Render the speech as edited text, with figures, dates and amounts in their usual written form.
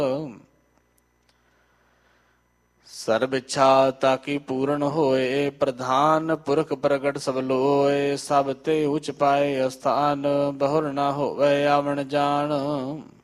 ਸਰਬ ਇੱਛਾ ਤਾਕੀ ਪੂਰਨ ਹੋਏ, ਪ੍ਰਧਾਨ ਪੁਰਖ ਪ੍ਰਗਟ ਸਭ ਲੋਏ। ਸਭ ਤੇ ਉਚ ਪਾਏ ਅਸਥਾਨ, ਬਹੁਰ ਨਾ ਹੋਵੇ ਆਵਣ ਜਾਣ।